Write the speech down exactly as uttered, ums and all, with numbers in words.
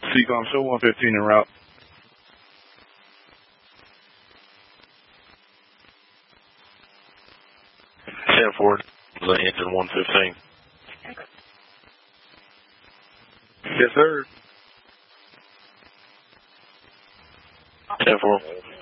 Seacom, show one fifteen en route. ten four, the engine one fifteen. Yes, sir. ten four.